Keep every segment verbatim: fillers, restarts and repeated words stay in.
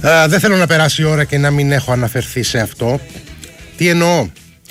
Uh, δεν θέλω να περάσει η ώρα και να μην έχω αναφερθεί σε αυτό. Τι εννοώ?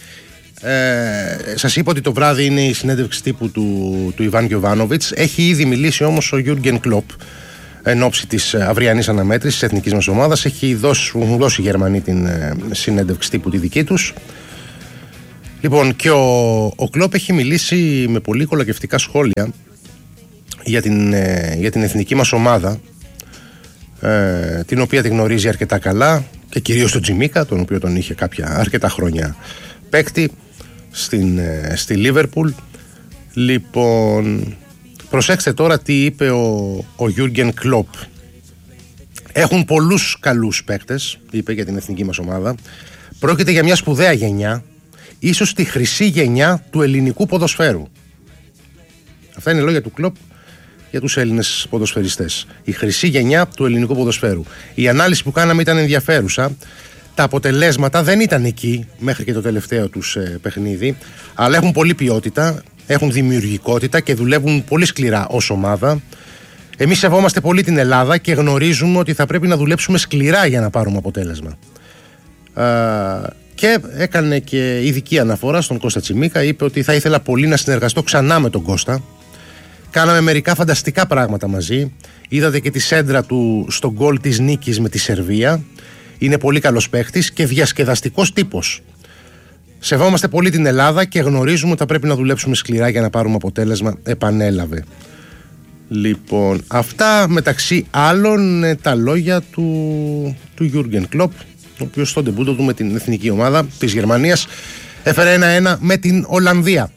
Ε, σας είπα ότι το βράδυ είναι η συνέντευξη τύπου του, του Ιβάν Γιοβάνοβιτς. Έχει ήδη μιλήσει όμως ο Γιούργεν Κλοπ εν ώψη της αυριανής αναμέτρησης της εθνικής μας ομάδας. Έχει δώσει, έχουν δώσει οι Γερμανοί την ε, συνέντευξη τύπου τη δική τους. Λοιπόν, και ο, ο Κλοπ έχει μιλήσει με πολύ κολακευτικά σχόλια για την, ε, για την εθνική μας ομάδα, ε, την οποία τη γνωρίζει αρκετά καλά, και κυρίως τον Τζιμίκα, τον οποίο τον είχε κάποια αρκετά χρόνια παίκτη στην, ε, στη Λίβερπουλ. Λοιπόν, προσέξτε τώρα τι είπε ο, ο Γιούργεν Κλοπ. Έχουν πολλούς καλούς παίκτες, είπε, για την εθνική μας ομάδα. Πρόκειται για μια σπουδαία γενιά, ίσως τη χρυσή γενιά του ελληνικού ποδοσφαίρου. Αυτά είναι λόγια του Κλοπ για τους Έλληνες ποδοσφαιριστές. Η χρυσή γενιά του ελληνικού ποδοσφαίρου. Η ανάλυση που κάναμε ήταν ενδιαφέρουσα. Τα αποτελέσματα δεν ήταν εκεί μέχρι και το τελευταίο τους ε, παιχνίδι, αλλά έχουν πολλή ποιότητα, έχουν δημιουργικότητα και δουλεύουν πολύ σκληρά ως ομάδα. Εμείς σεβόμαστε πολύ την Ελλάδα και γνωρίζουμε ότι θα πρέπει να δουλέψουμε σκληρά για να πάρουμε αποτέλεσμα. Α, και έκανε και ειδική αναφορά στον Κώστα Τσιμίκα. Είπε ότι θα ήθελα πολύ να συνεργαστώ ξανά με τον Κώστα. Κάναμε μερικά φανταστικά πράγματα μαζί. Είδατε και τη σέντρα του στον γκολ της νίκης με τη Σερβία. Είναι πολύ καλός παίχτης και διασκεδαστικός τύπος. Σεβόμαστε πολύ την Ελλάδα και γνωρίζουμε ότι θα πρέπει να δουλέψουμε σκληρά για να πάρουμε αποτέλεσμα, επανέλαβε. Λοιπόν, αυτά μεταξύ άλλων τα λόγια του, του Γιούργεν Κλοπ, ο οποίος στον ντεμπούτο του με την εθνική ομάδα της Γερμανίας έφερε ένα ένα με την Ολλανδία.